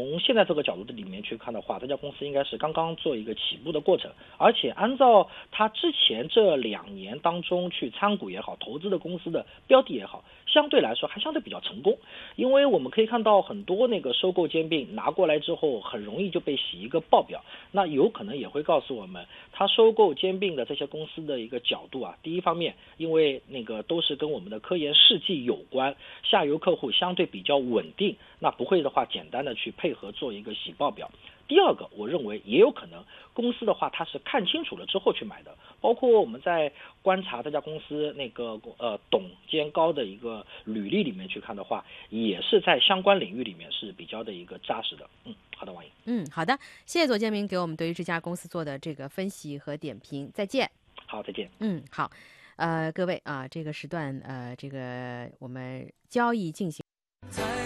从现在这个角度的里面去看的话，这家公司应该是刚刚做一个起步的过程，而且按照它之前这2年当中去参股也好，投资的公司的标的也好，相对来说还相对比较成功。因为我们可以看到很多那个收购兼并拿过来之后，很容易就被洗一个报表，那有可能也会告诉我们，它收购兼并的这些公司的一个角度啊，第一方面，因为那个都是跟我们的科研事迹有关，下游客户相对比较稳定，那不会的话简单的去配合做一个洗报表。第二个，我认为也有可能公司的话，它是看清楚了之后去买的，包括我们在观察这家公司那个董监高的一个履历里面去看的话，也是在相关领域里面是比较的一个扎实的。好的，王莹。 好的，谢谢左建明给我们对于这家公司做的这个分析和点评，再见。 好，再见。 好，各位啊，这个时段这个我们交易进行。